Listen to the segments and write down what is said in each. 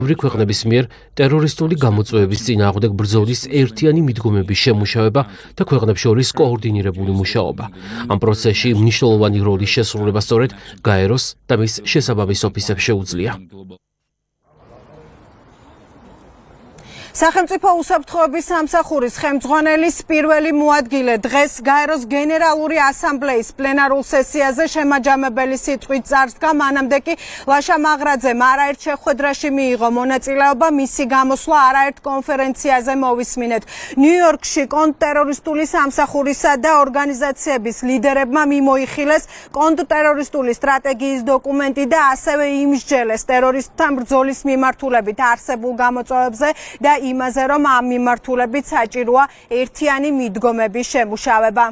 ქვეყნების მიერ ტერორისტული გამოწვევების წინააღმდეგ ბრძოლის ერთიანი მიდგომების შემუშავება და ქვეყნებს შორის კოორდინირებული მუშაობა. Ამ პროცესში მნიშვნელოვანი როლის შესრულება სწორედ გაეროს და მის შესაბამის ოფისებს შეუძლია. სახელმწიფო უსაფრთხოების სამსახურის ხელმძღვანელის პირველი მოადგილე დღეს გაეროს გენერალური ასამბლეის პლენარულ სესიაზე შემაჯამებელი სიტყვით წარსდგა, მანამდე კი ლაშა მაღრაძემ არაერთ შეხვედრაში მიიღო მონაწილეობა, მისი გამოსვლა არაერთ კონფერენციაზე მოვისმინეთ. ნიუ-იორკში კონტრტერორისტული სამსახურისა და ორგანიზაციების ლიდერებმა მიმოიხილეს კონტრტერორისტული სტრატეგიის დოკუმენტი და ასევე იმსჯელეს ტერორისტთან ბრძოლის მიმართულებით არსებულ გამოწვევებზე და იმაზე, რომ ამ მიმართულებით საჭიროა ერთიანი მიდგომების შემუშავება.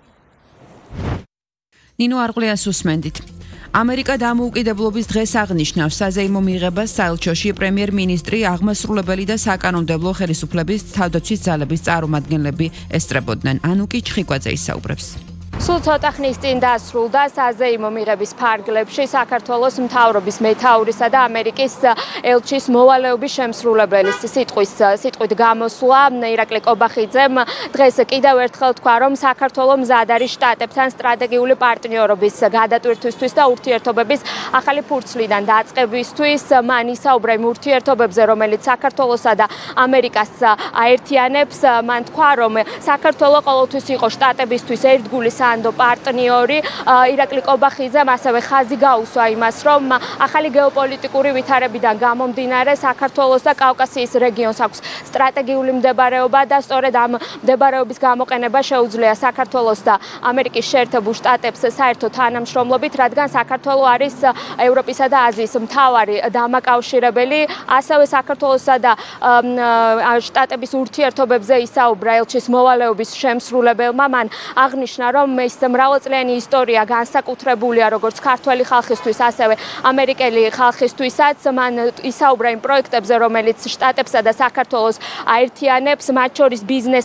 ნინო არღლიანს უსმენდით. ამერიკა დამოუკიდებლობის დღეს აღნიშნავს საზეიმო მიღებას საელჩოში პრემიერ-მინისტრი, აღმასრულებელი და საკანონმდებლო ხელისუფლების თავდაცვის ძალების წარმომადგენლები ესწრებოდნენ. ანუკი ჩხიკვაძე ისაუბრებს. სულ ცოტა ხნის წინ დასრულდა საზეიმო მიღების ფარგლებში საქართველოს მთავრობის მეთაურისა და ამერიკის ელჩის მოვალეობის შემსრულებელის სიტყვით გამოსვლა ირაკლი კობახიძემ დღეს კიდევ ერთხელ თქვა, რომ საქართველო მზად არის შტატებთან სტრატეგიული პარტნიორობის გადატვირთვისთვის და ურთიერთობების ახალი ფურცლიდან დაწყებისთვის. მან ისაუბრა იმ ურთიერთობებზე, რომელიც საქართველოსა და ამერიკას აერთიანებს. მან თქვა, რომ საქართველო ყოველთვის იყო შტატებისთვის ერთგული სანდო პარტნიორი. ირაკლი კობახიძემ ასევე ხაზი გაუსვა იმას, რომ ახალი გეოპოლიტიკური ვითარებიდან გამომდინარე საქართველოს და კავკასიის რეგიონს აქვს სტრატეგიული მდებარეობა და სწორედ ამ მდებარეობის გამოყენება შეუძლია საქართველოს და ამერიკის შეერთებულ შტატებს საერთო თანამშრომლობით, რადგან საქართველო არის ევროპისა და აზიის მთავარი დამაკავშირებელი. ასევე საქართველოსა და შტატების ურთიერთობებზე ისაუბრა ელჩის მოვალეობის შემსრულებელმა. მან აღნიშნა, რომ ეს მრავალწლიანი ისტორია განსაკუთრებულია როგორც ქართველი ხალხისთვის, ასევე ამერიკელი ხალხისთვისაც. მან ისაუბრა იმ პროექტებზე, რომელიც შტატებსა და საქართველოს აერთიანებს, მათ შორის ბიზნეს